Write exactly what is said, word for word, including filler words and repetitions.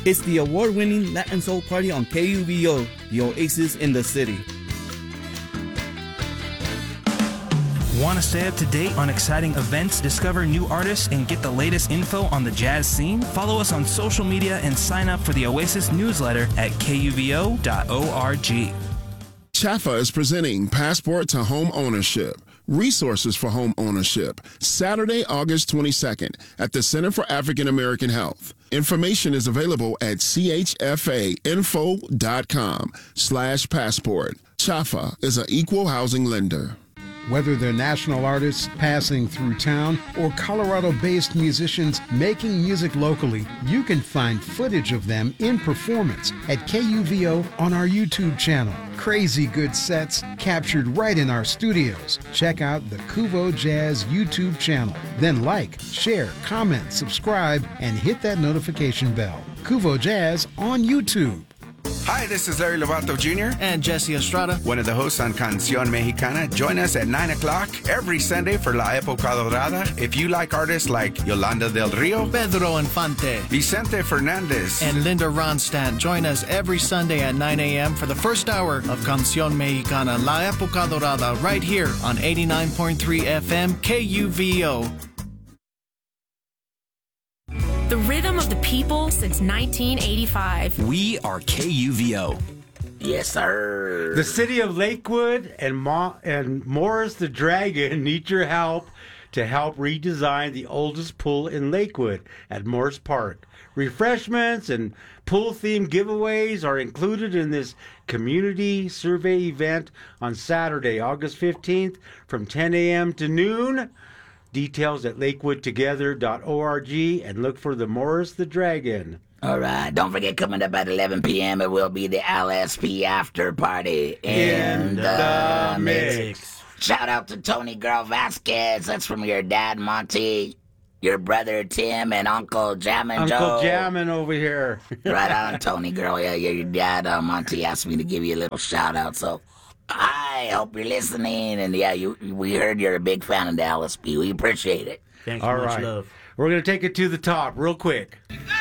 It's the award-winning Latin Soul Party on K U V O, the oasis in the city. Want to stay up to date on exciting events, discover new artists, and get the latest info on the jazz scene? Follow us on social media and sign up for the Oasis newsletter at K U V O dot org. Chaffa is presenting Passport to Home Ownership, Resources for Home Ownership, Saturday, August twenty-second at the Center for African American Health. Information is available at C H F A info dot com slash passport. Chaffa is an equal housing lender. Whether they're national artists passing through town or Colorado-based musicians making music locally, you can find footage of them in performance at K U V O on our YouTube channel. Crazy good sets captured right in our studios. Check out the Kuvo Jazz YouTube channel. Then like, share, comment, subscribe, and hit that notification bell. Kuvo Jazz on YouTube. Hi, this is Larry Lovato Junior And Jesse Estrada, one of the hosts on Canción Mexicana. Join us at nine o'clock every Sunday for La Época Dorada. If you like artists like Yolanda del Rio, Pedro Infante, Vicente Fernandez, and Linda Ronstadt, join us every Sunday at nine a.m. for the first hour of Canción Mexicana, La Época Dorada, right here on eighty-nine point three F M K U V O. The rhythm of the people since nineteen eighty-five. We are K U V O. Yes, sir. The city of Lakewood and Ma- and Morris the Dragon need your help to help redesign the oldest pool in Lakewood at Morris Park. Refreshments and pool-themed giveaways are included in this community survey event on Saturday, August fifteenth from ten a.m. to noon. Details at lakewood together dot org and look for the Morris the Dragon. All right. Don't forget, coming up at eleven p.m., it will be the L S P after party in, in the, the mix. mix. Shout out to Tony Girl Vasquez. That's from your dad, Monty, your brother, Tim, and Uncle Jammin' Joe. Uncle Jammin' over here. Right on, Tony Girl. Yeah, your dad, uh, Monty, asked me to give you a little shout out, so... I hope you're listening, and yeah, you, we heard you're a big fan of the L S P. We appreciate it. Thanks. All right. Much love. We're going to take it to the top real quick.